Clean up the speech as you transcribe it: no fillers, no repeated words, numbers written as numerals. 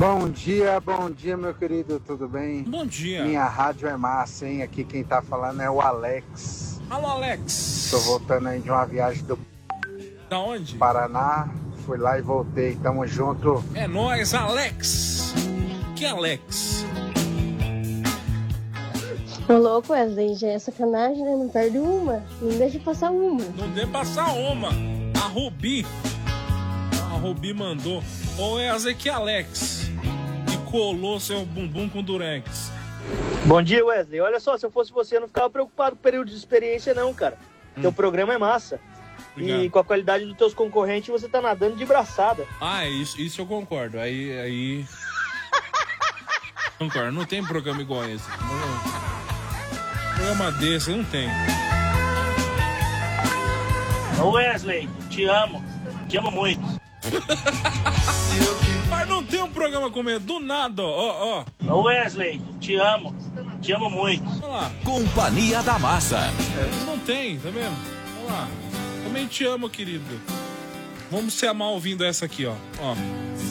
Bom dia, meu querido, tudo bem? Bom dia. Minha rádio é massa, hein? Aqui quem tá falando é o Alex. Alô, Alex. Tô voltando aí de uma viagem do Da onde? Paraná, fui lá e voltei, tamo junto. É nóis, Alex. Que Alex? Ô louco, Wesley, já é sacanagem, né? Não perde uma, não deixa passar uma. Não dê passar uma. A Rubi mandou. Ô Wesley, que Alex? E colou seu bumbum com durex. Bom dia, Wesley. Olha só, se eu fosse você, eu não ficava preocupado com o período de experiência, não, cara. Teu programa é massa. Obrigado. E com a qualidade dos teus concorrentes, você tá nadando de braçada. Ah, isso eu concordo. Aí... Concordo, não tem programa igual esse. Programa desse, não tem. Ô Wesley, te amo muito. Mas não tem um programa como esse, do nada, ó. Ô Wesley, te amo muito. Olha lá. Companhia da Massa. Não tem, tá vendo? Olha lá. Também te amo, querido. Vamos se amar ouvindo essa aqui, ó.